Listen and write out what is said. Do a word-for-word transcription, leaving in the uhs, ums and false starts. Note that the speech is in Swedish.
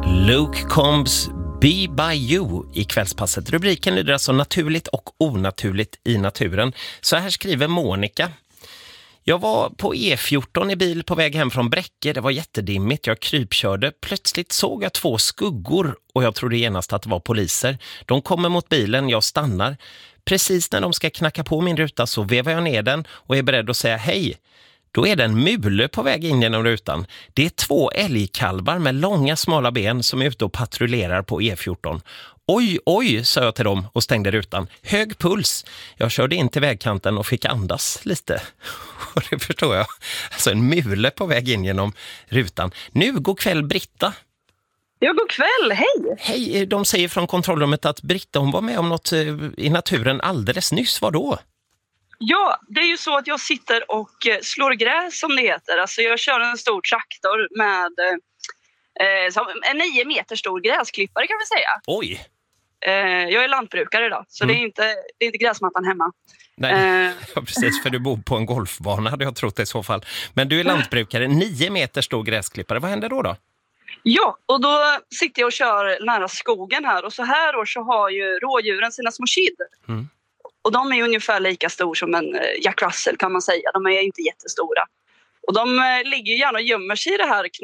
Luke Combs Be By You i kvällspasset. Rubriken lyder alltså naturligt och onaturligt i naturen. Så här skriver Monica. Jag var på E fjorton i bil på väg hem från Bräcke. Det var jättedimmigt. Jag krypkörde. Plötsligt såg jag två skuggor och jag trodde genast att det var poliser. De kommer mot bilen. Jag stannar. Precis när de ska knacka på min ruta så vevar jag ner den och är beredd att säga hej. Då är det en mule på väg in genom rutan. Det är två älgkalvar med långa smala ben som är ute och patrullerar på E fjorton. Oj, oj, sa jag till dem och stängde rutan. Hög puls. Jag körde in till vägkanten och fick andas lite. Och det förstår jag. Alltså en mule på väg in genom rutan. Nu, god kväll Britta. Ja, god kväll. Hej. Hej, de säger från kontrollrummet att Britta hon var med om något i naturen alldeles nyss. Vad då? Ja, det är ju så att jag sitter och slår gräs som det heter. Alltså jag kör en stor traktor med eh, en nio meter stor gräsklippare kan vi säga. Oj! Eh, jag är lantbrukare idag, så mm. det, är inte, det är inte gräsmattan hemma. Nej, eh. ja, precis, för du bor på en golfbana hade jag trott i så fall. Men du är lantbrukare, nio meter stor gräsklippare. Vad händer då då? Ja, och då sitter jag och kör nära skogen här. Och så här år så har ju rådjuren sina små kid. Mm. Och de är ungefär lika stor som en Jack Russell kan man säga. De är inte jättestora. Och de ligger gärna och gömmer sig i det här